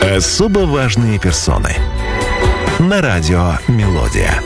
Особо важные персоны. На радио «Мелодия».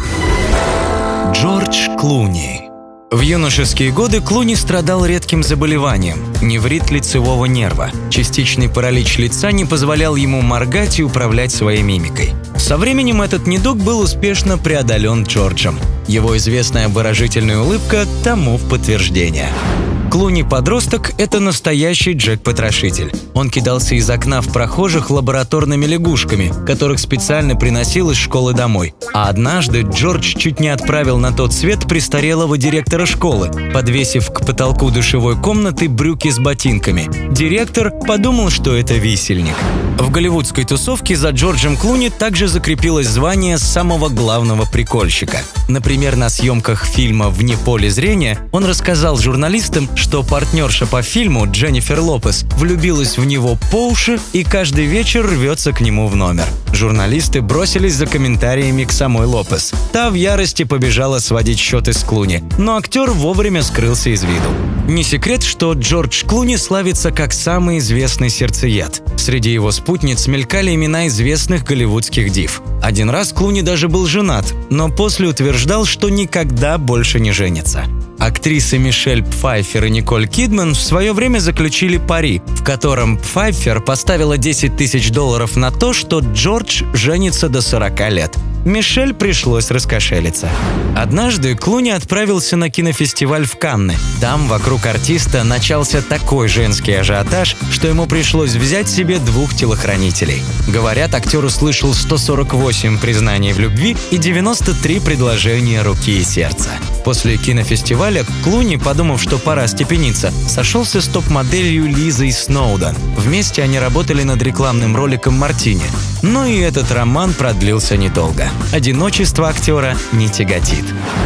Джордж Клуни. В юношеские годы Клуни страдал редким заболеванием – неврит лицевого нерва. Частичный паралич лица не позволял ему моргать и управлять своей мимикой. Со временем этот недуг был успешно преодолен Джорджем. Его известная обворожительная улыбка тому в подтверждение. Клуни-подросток – это настоящий Джек-потрошитель. Он кидался из окна в прохожих лабораторными лягушками, которых специально приносил из школы домой. А однажды Джордж чуть не отправил на тот свет престарелого директора школы, подвесив к потолку душевой комнаты брюки с ботинками. Директор подумал, что это висельник. В голливудской тусовке за Джорджем Клуни также закрепилось звание самого главного прикольщика. Например, на съемках фильма «Вне поля зрения» он рассказал журналистам, что партнерша по фильму Дженнифер Лопес влюбилась в него по уши и каждый вечер рвется к нему в номер. Журналисты бросились за комментариями к самой Лопес. Та в ярости побежала сводить счеты с Клуни, но актер вовремя скрылся из виду. Не секрет, что Джордж Клуни славится как самый известный сердцеед. Среди его спутниц мелькали имена известных голливудских див. Один раз Клуни даже был женат, но после утверждал, что никогда больше не женится. Актрисы Мишель Пфайффер и Николь Кидман в свое время заключили пари, в котором Пфайффер поставила $10 тысяч на то, что Джордж женится до 40 лет. Мишель пришлось раскошелиться. Однажды Клуни отправился на кинофестиваль в Канны. Там вокруг артиста начался такой женский ажиотаж, что ему пришлось взять себе 2 телохранителей. Говорят, актер услышал 148 признаний в любви и 93 предложения руки и сердца. После кинофестиваля Клуни, подумав, что пора степениться, сошелся с топ-моделью Лизой Сноуден. Вместе они работали над рекламным роликом «Мартини». Но и этот роман продлился недолго. Одиночество актера не тяготит.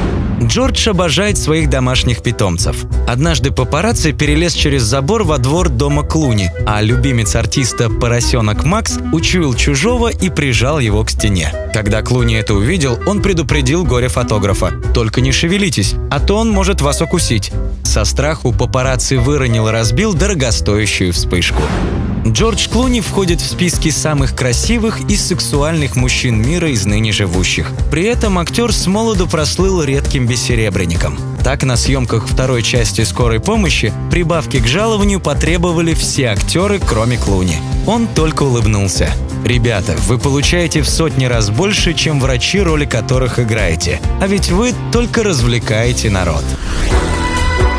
Джордж обожает своих домашних питомцев. Однажды папарацци перелез через забор во двор дома Клуни, а любимец артиста поросенок Макс учуял чужого и прижал его к стене. Когда Клуни это увидел, он предупредил горе-фотографа: «Только не шевелитесь, а то он может вас укусить». Со страху папарацци выронил и разбил дорогостоящую вспышку. Джордж Клуни входит в списки самых красивых и сексуальных мужчин мира из ныне живущих. При этом актер с молоду прослыл редким бессеребренником. Так, на съемках второй части «Скорой помощи» прибавки к жалованию потребовали все актеры, кроме Клуни. Он только улыбнулся. «Ребята, вы получаете в 100 раз больше, чем врачи, роли которых играете. А ведь вы только развлекаете народ».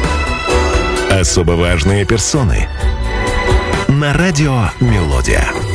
Особо важные персоны. На радио «Мелодия».